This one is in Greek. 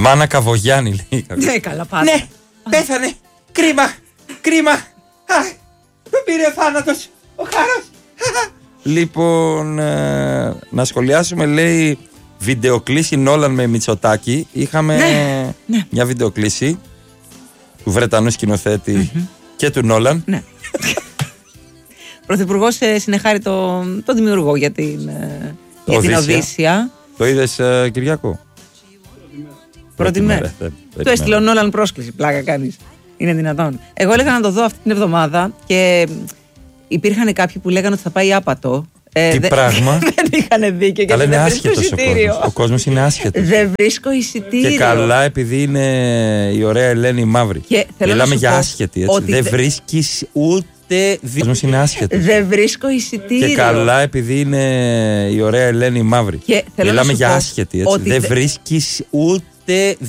Μάνα Καβογιάννη, λέει. Ναι, καλά, πάντα. Ναι, πέθανε. Κρίμα. Το πήρε θάνατος ο Χάρος. Λοιπόν, να σχολιάσουμε, λέει, βιντεοκλήση Νόλαν με Μητσοτάκη. Είχαμε μια βιντεοκλήση του Βρετανού σκηνοθέτη και του Νόλαν. Ναι. Πρωθυπουργός συνεχάρει τον δημιουργό για την Οδύσσια. Το είδες, Κυριάκο? Πρώτη μέρα. Του έστειλε ο Νόλαν πρόσκληση. Πλάκα κάνεις. Είναι δυνατόν? Εγώ έλεγα να το δω αυτή την εβδομάδα και υπήρχαν κάποιοι που λέγανε ότι θα πάει άπατο. Τι πράγμα? Δεν είχαν δίκιο. Καλά, είναι άσχετος ο κόσμος. Ο κόσμος είναι άσχετος. Δεν βρίσκω εισιτήριο. Και καλά, επειδή είναι η ωραία Ελένη Μαύρη. Μιλάμε για άσχετη, έτσι. Δεν βρίσκεις ούτε. Ο κόσμος είναι άσχετος. Δεν βρίσκω εισιτήριο. Και καλά, επειδή είναι η ωραία Ελένη Μαύρη. Μιλάμε για άσχετη, έτσι. Δεν βρίσκεις ούτε.